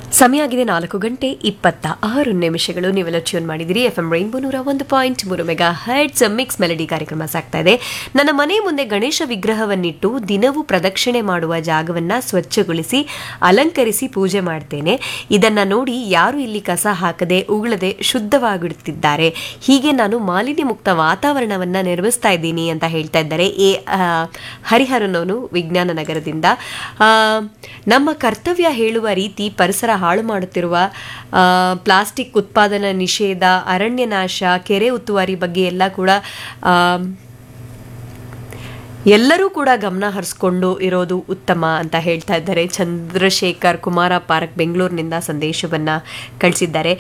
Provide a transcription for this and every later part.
ಸಮಯ ಆಗಿದೆ 4:26 ನೀವೆಲ್ಲ ಟ್ಯೂನ್ ಮಾಡಿದಿರಿ FM rainbow 101.3 mega hertz mix melody ಕಾರ್ಯಕ್ರಮ ಸಾಗ್ತಾ ಇದೆ. ನನ್ನ ಮನೆ ಮುಂದೆ ಗಣೇಶ ವಿಗ್ರಹವನ್ನಿಟ್ಟು ದಿನವೂ ಪ್ರದಕ್ಷಿಣೆ ಮಾಡುವ ಜಾಗವನ್ನ ಸ್ವಚ್ಛಗೊಳಿಸಿ ಅಲಂಕರಿಸಿ ಪೂಜೆ ಮಾಡ್ತೇನೆ. ಇದನ್ನ ನೋಡಿ ಯಾರು ಇಲ್ಲಿ ಕಸ ಹಾಕದೆ ಉಗುಳದೆ ಶುದ್ಧವಾಗಿಡುತ್ತಿದ್ದಾರೆ. ಹೀಗೆ ನಾನು ಮಾಲಿನ್ಯ ಮುಕ್ತ ವಾತಾವರಣವನ್ನ ನಿರ್ಮಿಸ್ತಾ ಇದ್ದೀನಿ ಅಂತ ಹೇಳ್ತಾ ಇದ್ದಾರೆ ಹರಿಹರನವನು ವಿಜ್ಞಾನ ನಗರದಿಂದ. ನಮ್ಮ ಕರ್ತವ್ಯ ಹೇಳುವ ರೀತಿ ಪರಿಸರ ಹಾಳು ಮಾಡುತ್ತಿರುವ ಪ್ಲಾಸ್ಟಿಕ್ ಉತ್ಪಾದನಾ ನಿಷೇಧ, ಅರಣ್ಯ ನಾಶ, ಕೆರೆ ಉತ್ತುವಾರಿ ಬಗ್ಗೆ ಎಲ್ಲ ಕೂಡ ಎಲ್ಲರೂ ಕೂಡ ಗಮನ ಹರಿಸ್ಕೊಂಡು ಇರೋದು ಉತ್ತಮ ಅಂತ ಹೇಳ್ತಾ ಇದ್ದಾರೆ. ಚಂದ್ರಶೇಖರ್ ಕುಮಾರ ಪಾರ್ಕ್ ಬೆಂಗಳೂರಿನಿಂದ ಸಂದೇಶವನ್ನ ಕಳಿಸಿದ್ದಾರೆ.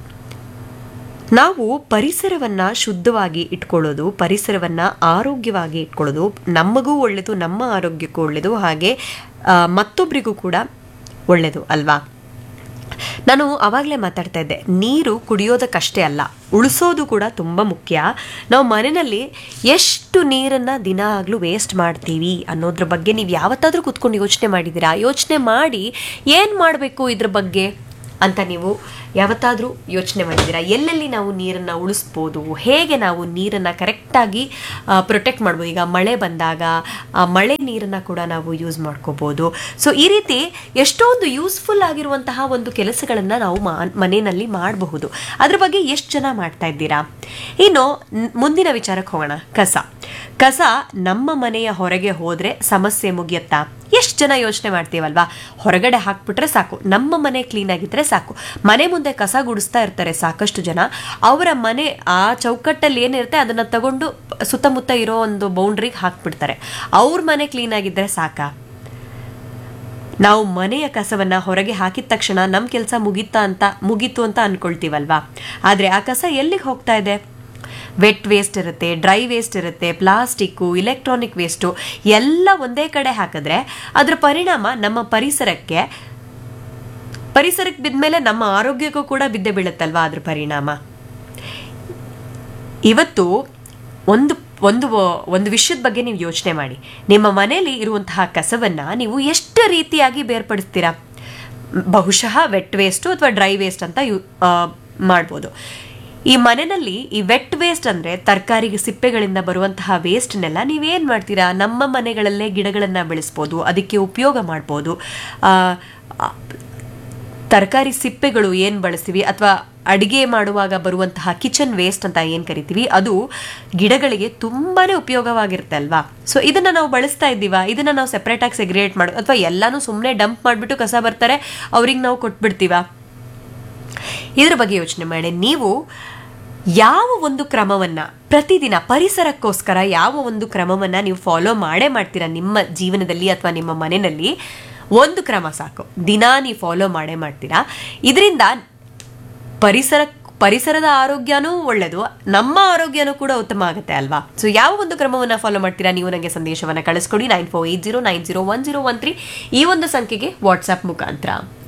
ನಾವು ಪರಿಸರವನ್ನ ಶುದ್ಧವಾಗಿ ಇಟ್ಕೊಳ್ಳೋದು, ಪರಿಸರವನ್ನ ಆರೋಗ್ಯವಾಗಿ ಇಟ್ಕೊಳ್ಳೋದು ನಮಗೂ ಒಳ್ಳೆಯದು, ನಮ್ಮ ಆರೋಗ್ಯಕ್ಕೂ ಒಳ್ಳೆಯದು, ಹಾಗೆ ಮತ್ತೊಬ್ಬರಿಗೂ ಕೂಡ ಒಳ್ಳೆಯದು ಅಲ್ವಾ. ನಾನು ಆವಾಗಲೇ ಮಾತಾಡ್ತಾ ಇದ್ದೆ, ನೀರು ಕುಡಿಯೋದಕ್ಕಷ್ಟೇ ಅಲ್ಲ, ಉಳಿಸೋದು ಕೂಡ ತುಂಬ ಮುಖ್ಯ. ನಾವು ಮನೆಯಲ್ಲಿ ಎಷ್ಟು ನೀರನ್ನು ದಿನ ಆಗಲೂ ವೇಸ್ಟ್ ಮಾಡ್ತೀವಿ ಅನ್ನೋದ್ರ ಬಗ್ಗೆ ನೀವು ಯಾವತ್ತಾದರೂ ಕೂತ್ಕೊಂಡು ಯೋಚನೆ ಮಾಡಿದ್ದೀರಾ? ಯೋಚನೆ ಮಾಡಿ ಏನು ಮಾಡಬೇಕು ಇದ್ರ ಬಗ್ಗೆ ಅಂತ ನೀವು ಯಾವತ್ತಾದರೂ ಯೋಚನೆ ಮಾಡಿದ್ದೀರಾ? ಎಲ್ಲೆಲ್ಲಿ ನಾವು ನೀರನ್ನು ಉಳಿಸ್ಬೋದು, ಹೇಗೆ ನಾವು ನೀರನ್ನು ಕರೆಕ್ಟಾಗಿ ಪ್ರೊಟೆಕ್ಟ್ ಮಾಡ್ಬೋದು. ಈಗ ಮಳೆ ಬಂದಾಗ ಮಳೆ ನೀರನ್ನು ಕೂಡ ನಾವು ಯೂಸ್ ಮಾಡ್ಕೋಬೋದು. ಸೊ ಈ ರೀತಿ ಎಷ್ಟೊಂದು ಯೂಸ್ಫುಲ್ ಆಗಿರುವಂತಹ ಒಂದು ಕೆಲಸಗಳನ್ನು ನಾವು ಮನೆಯಲ್ಲಿ ಮಾಡಬಹುದು. ಅದ್ರ ಬಗ್ಗೆ ಎಷ್ಟು ಜನ ಮಾಡ್ತಾ ಇದ್ದೀರಾ? ಇನ್ನು ಮುಂದಿನ ವಿಚಾರಕ್ಕೆ ಹೋಗೋಣ. ಕಸ ನಮ್ಮ ಮನೆಯ ಹೊರಗೆ ಹೋದರೆ ಸಮಸ್ಯೆ ಮುಗಿಯುತ್ತಾ? ಎಷ್ಟು ಜನ ಯೋಚನೆ ಮಾಡ್ತೀವಲ್ವಾ? ಹೊರಗಡೆ ಹಾಕ್ಬಿಟ್ರೆ ಸಾಕು, ನಮ್ಮ ಮನೆ ಕ್ಲೀನ್ ಆಗಿದ್ರೆ ಸಾಕು. ಮನೆ ಮುಂದೆ ಕಸ ಗುಡಿಸ್ತಾ ಇರ್ತಾರೆ ಸಾಕಷ್ಟು ಜನ. ಅವರ ಮನೆ ಆ ಚೌಕಟ್ಟಲ್ಲಿ ಏನಿರುತ್ತೆ ಅದನ್ನ ತಗೊಂಡು ಸುತ್ತಮುತ್ತ ಇರೋ ಒಂದು ಬೌಂಡ್ರಿಗೆ ಹಾಕ್ಬಿಡ್ತಾರೆ. ಅವ್ರ ಮನೆ ಕ್ಲೀನ್ ಆಗಿದ್ರೆ ಸಾಕಾ? ನಾವು ಮನೆಯ ಕಸವನ್ನ ಹೊರಗೆ ಹಾಕಿದ ತಕ್ಷಣ ನಮ್ಮ ಕೆಲಸ ಮುಗೀತು ಅಂತ ಅನ್ಕೊಳ್ತೀವಲ್ವಾ? ಆದ್ರೆ ಆ ಕಸ ಎಲ್ಲಿಗೆ ಹೋಗ್ತಾ ಇದೆ? ವೆಟ್ ವೇಸ್ಟ್ ಇರುತ್ತೆ, ಡ್ರೈ ವೇಸ್ಟ್ ಇರುತ್ತೆ, ಪ್ಲಾಸ್ಟಿಕ್ಕು, ಇಲೆಕ್ಟ್ರಾನಿಕ್ ವೇಸ್ಟು ಎಲ್ಲ ಒಂದೇ ಕಡೆ ಹಾಕಿದ್ರೆ ಅದರ ಪರಿಣಾಮ ನಮ್ಮ ಪರಿಸರಕ್ಕೆ ಬಿದ್ಮೇಲೆ ನಮ್ಮ ಆರೋಗ್ಯಕ್ಕೂ ಕೂಡ ಬಿದ್ದೇ ಬೀಳುತ್ತಲ್ವಾ ಅದ್ರ ಪರಿಣಾಮ. ಇವತ್ತು ಒಂದು ವಿಷಯದ ಬಗ್ಗೆ ನೀವು ಯೋಚನೆ ಮಾಡಿ. ನಿಮ್ಮ ಮನೆಯಲ್ಲಿ ಇರುವಂತಹ ಕಸವನ್ನ ನೀವು ಎಷ್ಟು ರೀತಿಯಾಗಿ ಬೇರ್ಪಡಿಸ್ತೀರಾ? ಬಹುಶಃ ವೆಟ್ ವೇಸ್ಟು ಅಥವಾ ಡ್ರೈ ವೇಸ್ಟ್ ಅಂತ ಮಾಡ್ಬೋದು. ಈ ಮನೆಯಲ್ಲಿ ಈ ವೆಟ್ ವೇಸ್ಟ್ ಅಂದ್ರೆ ತರಕಾರಿ ಸಿಪ್ಪೆಗಳಿಂದ ಬರುವಂತಹ ವೇಸ್ಟ್ನೆಲ್ಲ ನೀವೇನ್ ಮಾಡ್ತೀರಾ? ನಮ್ಮ ಮನೆಗಳಲ್ಲೇ ಗಿಡಗಳನ್ನ ಬೆಳೆಸ್ಬೋದು, ಅದಕ್ಕೆ ಉಪಯೋಗ ಮಾಡ್ಬೋದು. ತರಕಾರಿ ಸಿಪ್ಪೆಗಳು ಏನ್ ಬಳಸ್ತೀವಿ ಅಥವಾ ಅಡಿಗೆ ಮಾಡುವಾಗ ಬರುವಂತಹ ಕಿಚನ್ ವೇಸ್ಟ್ ಅಂತ ಏನ್ ಕರಿತೀವಿ, ಅದು ಗಿಡಗಳಿಗೆ ತುಂಬಾನೇ ಉಪಯೋಗವಾಗಿರುತ್ತೆ ಅಲ್ವಾ? ಸೊ ಇದನ್ನ ನಾವು ಬಳಸ್ತಾ ಇದ್ದೀವಾ? ಇದನ್ನ ನಾವು ಸೆಪರೇಟ್ ಆಗಿ ಸೆಗ್ರಿಗೇಟ್ ಮಾಡೋ ಅಥವಾ ಎಲ್ಲಾನು ಸುಮ್ಮನೆ ಡಂಪ್ ಮಾಡಿಬಿಟ್ಟು ಕಸ ಬರ್ತಾರೆ ಅವ್ರಿಗೆ ನಾವು ಕೊಟ್ಬಿಡ್ತೀವ? ಇದ್ರ ಬಗ್ಗೆ ಯೋಚನೆ ಮಾಡಿ. ನೀವು ಯಾವ ಒಂದು ಕ್ರಮವನ್ನ ಪ್ರತಿದಿನ ಪರಿಸರಕ್ಕೋಸ್ಕರ ಯಾವ ಒಂದು ಕ್ರಮವನ್ನ ನೀವು ಫಾಲೋ ಮಾಡ್ತೀರಾ ನಿಮ್ಮ ಜೀವನದಲ್ಲಿ ಅಥವಾ ನಿಮ್ಮ ಮನೆಯಲ್ಲಿ? ಒಂದು ಕ್ರಮ ಸಾಕು, ದಿನಾ ನೀವು ಫಾಲೋ ಮಾಡ್ತೀರಾ. ಇದರಿಂದ ಪರಿಸರದ ಆರೋಗ್ಯನೂ ಒಳ್ಳೆಯದು, ನಮ್ಮ ಆರೋಗ್ಯನೂ ಕೂಡ ಉತ್ತಮ ಆಗುತ್ತೆ ಅಲ್ವಾ? ಸೊ ಯಾವ ಒಂದು ಕ್ರಮವನ್ನ ಫಾಲೋ ಮಾಡ್ತೀರಾ? ನೀವು ನನಗೆ ಸಂದೇಶವನ್ನ ಕಳಿಸ್ಕೊಡಿ. 9480901013 ಈ ಒಂದು ಸಂಖ್ಯೆಗೆ ವಾಟ್ಸ್ಆಪ್ ಮುಖಾಂತರ.